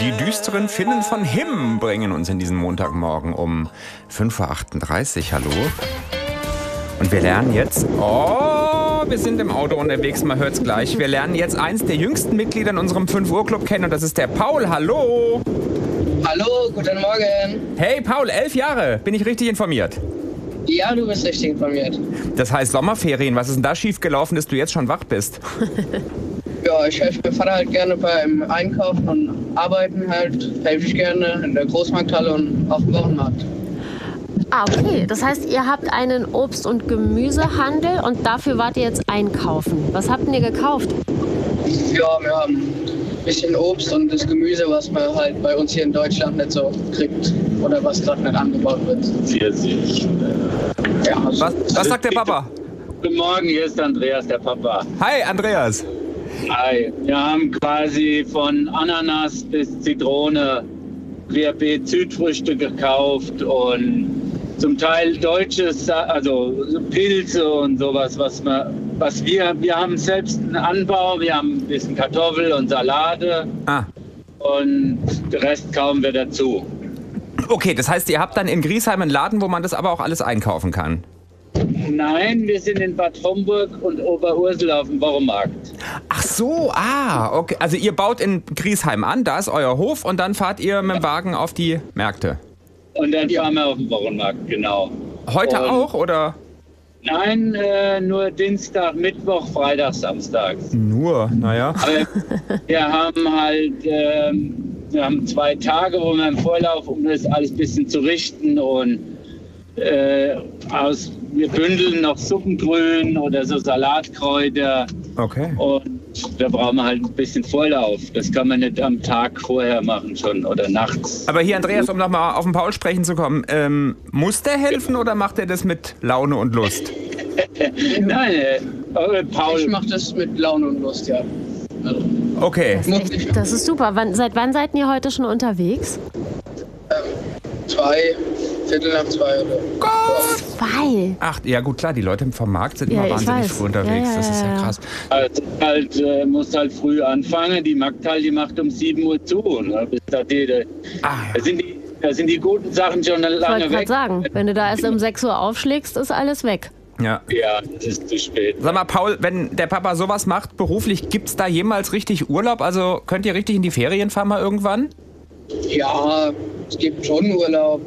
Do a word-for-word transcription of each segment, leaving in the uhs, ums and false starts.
Die düsteren Finnen von Him bringen uns in diesen Montagmorgen um fünf Uhr achtunddreißig. Hallo. Und wir lernen jetzt... Oh, wir sind im Auto unterwegs, man hört's gleich. Wir lernen jetzt eins der jüngsten Mitglieder in unserem fünf Uhr Club kennen und das ist der Paul. Hallo. Hallo, guten Morgen. Hey Paul, elf Jahre. Bin ich richtig informiert? Ja, du bist richtig informiert. Das heißt Sommerferien. Was ist denn da schiefgelaufen, dass du jetzt schon wach bist? Ja, ich helfe meinem Vater halt gerne beim Einkaufen und Arbeiten halt. Helfe ich gerne in der Großmarkthalle und auf dem Wochenmarkt. Ah, okay. Das heißt, ihr habt einen Obst- und Gemüsehandel und dafür wart ihr jetzt einkaufen. Was habt ihr gekauft? Ja, wir haben ein bisschen Obst und das Gemüse, was man halt bei uns hier in Deutschland nicht so kriegt. Oder was gerade nicht angebaut wird. Pfirsich. Ja, also Was, was sagt der Papa? Guten Morgen, hier ist Andreas, der Papa. Hi, Andreas. Hi. Wir haben quasi von Ananas bis Zitrone querbeet Südfrüchte gekauft und zum Teil deutsches, also Pilze und sowas, was wir, was wir, wir haben selbst einen Anbau, wir haben ein bisschen Kartoffel und Salate Ah. und den Rest kaufen wir dazu. Okay, das heißt, ihr habt dann in Griesheim einen Laden, wo man das aber auch alles einkaufen kann? Nein, wir sind in Bad Homburg und Oberursel auf dem Wochenmarkt. Ach so, ah, okay. Also ihr baut in Griesheim an, da ist euer Hof und dann fahrt ihr mit dem Wagen auf die Märkte. Und dann fahren wir auf den Wochenmarkt, genau. Heute Und auch, oder? Nein, äh, nur Dienstag, Mittwoch, Freitag, Samstags. Nur, naja. Aber wir haben halt, ähm, wir haben zwei Tage, wo wir im Vorlauf, um das alles ein bisschen zu richten und äh, aus, wir bündeln noch Suppengrün oder so Salatkräuter. Okay. Und da brauchen wir halt ein bisschen Vorlauf. Das kann man nicht am Tag vorher machen schon oder nachts. Aber hier, Andreas, um nochmal auf den Paul sprechen zu kommen, ähm, muss der helfen oder macht er das mit Laune und Lust? Nein, äh, Paul. ich mache das mit Laune und Lust, ja. Also, Okay. muss ich. Das ist super. Wann, seit wann seid ihr heute schon unterwegs? Ähm, zwei, Viertel nach zwei oder. Zwei. Ach, ja gut, klar, die Leute vom Markt sind Ja, immer ich wahnsinnig weiß. früh unterwegs. Ja, ja, Das ist ja ja, krass. Also halt, äh, muss halt früh anfangen. Die Markthalle, die macht um sieben Uhr zu. Ne? Bis da, die, da, Ah, ja. sind die, da sind die guten Sachen schon Ich wollte lange gerade weg. sagen, wenn du da erst um sechs Uhr aufschlägst, ist alles weg. Ja. Ja, das ist zu spät. Sag mal, Paul, wenn der Papa sowas macht beruflich, gibt's da jemals richtig Urlaub? Also könnt ihr richtig in die Ferien fahren mal irgendwann? Ja, es gibt schon Urlaub.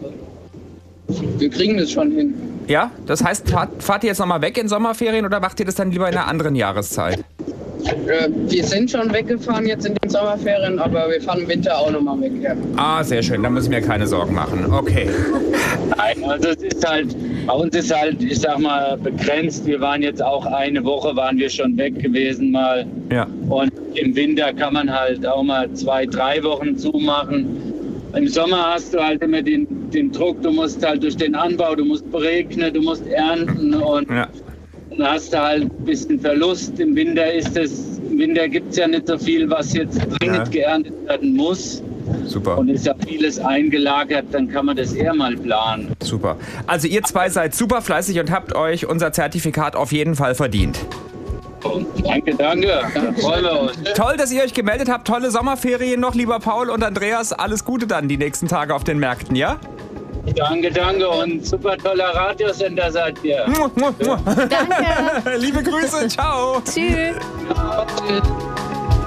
Wir kriegen das schon hin. Ja? Das heißt, fahrt, fahrt ihr jetzt nochmal weg in Sommerferien oder macht ihr das dann lieber in einer anderen Jahreszeit? Äh, wir sind schon weggefahren jetzt in den Sommerferien, aber wir fahren im Winter auch nochmal weg. Ja. Ah, sehr schön, da muss ich mir keine Sorgen machen. Okay. Nein, also es ist halt, bei uns ist halt, ich sag mal, begrenzt. Wir waren jetzt auch eine Woche, waren wir schon weg gewesen mal. Ja. Und im Winter kann man halt auch mal zwei, drei Wochen zumachen. Im Sommer hast du halt immer den, den Druck, du musst halt durch den Anbau, du musst beregnen, du musst ernten und Ja. dann hast du halt ein bisschen Verlust. Im Winter ist es, im Winter gibt es ja nicht so viel, was jetzt dringend Ja. geerntet werden muss. Super. Und ist ja vieles eingelagert, dann kann man das eher mal planen. Super. Also ihr zwei seid super fleißig und habt euch unser Zertifikat auf jeden Fall verdient. Danke, danke. Da freuen wir uns. Toll, dass ihr euch gemeldet habt. Tolle Sommerferien noch, lieber Paul und Andreas. Alles Gute dann die nächsten Tage auf den Märkten, ja? Danke, danke und super toller Radiosender seid ihr. Mua, mua, mua. Danke. Liebe Grüße, ciao. Tschüss. Tschüss.